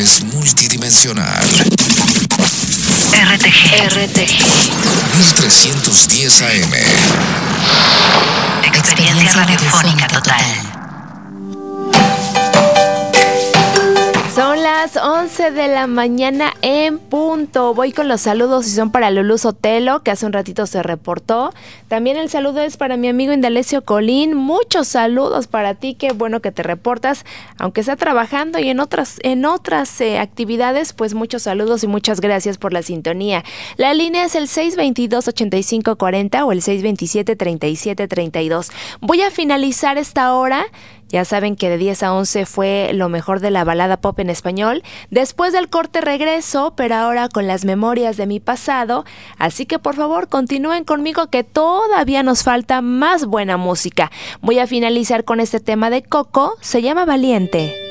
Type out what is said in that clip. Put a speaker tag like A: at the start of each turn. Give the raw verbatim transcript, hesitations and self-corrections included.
A: es multidimensional.
B: R T G. R T G.
A: mil trescientos diez A M.
B: Experiencia radiofónica total.
C: Son las once de la mañana en punto. Voy con los saludos y son para Lulú Sotelo, que hace un ratito se reportó. También el saludo es para mi amigo Indalecio Colín. Muchos saludos para ti, qué bueno que te reportas, aunque está trabajando y en otras, en otras eh, actividades, pues muchos saludos y muchas gracias por la sintonía. La línea es el seis veintidós, ochenta y cinco cuarenta o el seis veintisiete, treinta y siete treinta y dos. Voy a finalizar esta hora. Ya saben que de diez a once fue lo mejor de la balada pop en español. Después del corte regreso, pero ahora con las memorias de mi pasado. Así que por favor continúen conmigo que todavía nos falta más buena música. Voy a finalizar con este tema de Coco, se llama Valiente.